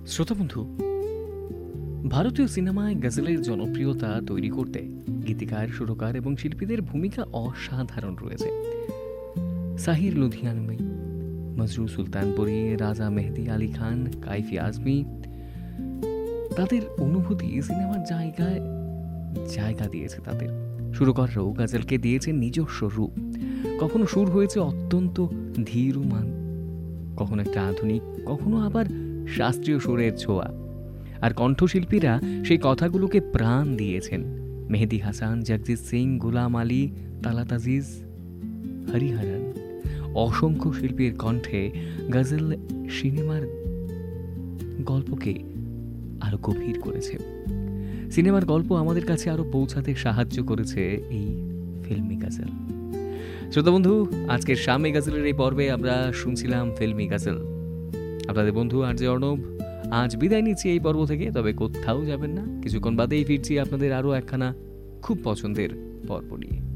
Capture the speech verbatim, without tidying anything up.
শ্রোতা বন্ধু, ভারতীয় সিনেমায় গজলের জনপ্রিয়তা তৈরি করতে গীতিকার, সুরকার এবং শিল্পীদের ভূমিকা অসাধারণ রয়েছে। সাহির লুধিয়ানवी, মজরু সুলতানপুরি, রাজা মেহেদি আলী খান, কাইফি আজমি, তাদের অনুভূতি সিনেমার জায়গায় জায়গা দিয়েছে। তাদের সুরকাররাও গজলকে দিয়েছে নিজস্ব রূপ। কখনো সুর হয়েছে অত্যন্ত ধীরমান, কখনো একটা আধুনিক, কখনো আবার শাস্ত্রীয় সুরের ছোঁয়া। আর কণ্ঠশিল্পীরা সেই কথাগুলোকে প্রাণ দিয়েছেন। মেহেদি হাসান, জগজিৎ সিং, গুলাম আলী, তালাত আজিজ, হরিহরন, অসংখ্য শিল্পীর কণ্ঠে গজল সিনেমার গল্পকে আরো গভীর করেছে। সিনেমার গল্প আমাদের কাছে আরো পৌঁছাতে সাহায্য করেছে এই ফিল্মি গজল। শ্রোতা বন্ধু, আজকের শামে গজলের এই পর্বে আমরা শুনছিলাম ফিল্মি গজল। আপনাদের বন্ধু আর যে অর্ণব আজ বিদায় নিচ্ছি এই পর্ব থেকে। তবে কোথাও যাবেন না, কিছুক্ষণ বাদেই ফিরছি আপনাদের আরও একখানা খুব পছন্দের পর্ব নিয়ে।